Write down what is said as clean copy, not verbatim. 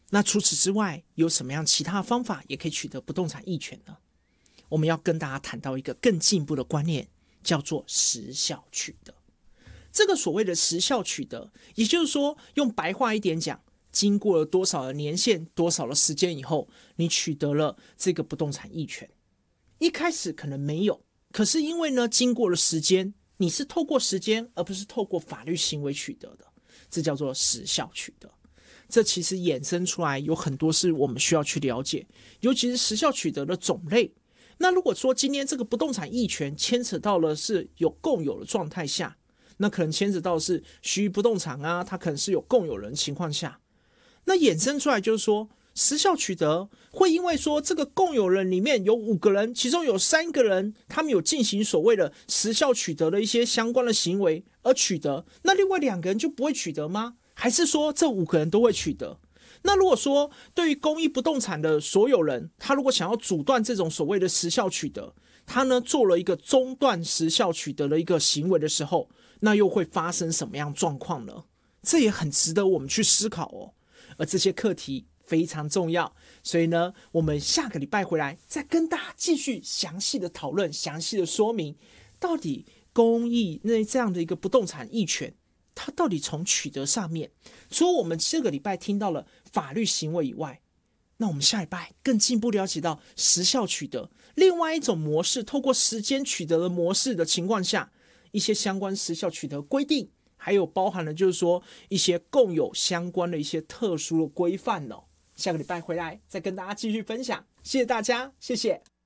那除此之外，有什么样其他方法也可以取得不动产役权呢？我们要跟大家谈到一个更进一步的观念，叫做时效取得。这个所谓的时效取得，也就是说，用白话一点讲，经过了多少的年限、多少的时间以后，你取得了这个不动产役权。一开始可能没有，可是因为呢，经过了时间，你是透过时间，而不是透过法律行为取得的，这叫做时效取得。这其实衍生出来有很多是我们需要去了解，尤其是时效取得的种类。那如果说今天这个不动产役权牵扯到了是有共有的状态下，那可能牵扯到的是虚拟不动产啊，它可能是有共有人的情况下，那衍生出来就是说，时效取得会因为说这个共有人里面有5个人，其中有3个人他们有进行所谓的时效取得的一些相关的行为而取得，那另外2个人就不会取得吗？还是说这5个人都会取得？那如果说对于公益不动产的所有人，他如果想要阻断这种所谓的时效取得，他呢做了一个中断时效取得的一个行为的时候，那又会发生什么样状况呢？这也很值得我们去思考哦。而这些课题非常重要，所以呢，我们下个礼拜回来再跟大家继续详细的讨论、详细的说明，到底公益那这样的一个不动产役权，它到底从取得上面，除了我们这个礼拜听到了法律行为以外，那我们下礼拜更进一步了解到时效取得另外一种模式，透过时间取得的模式的情况下，一些相关时效取得规定，还有包含了就是说一些共有相关的一些特殊的规范哦。下个礼拜回来再跟大家继续分享，谢谢大家，谢谢。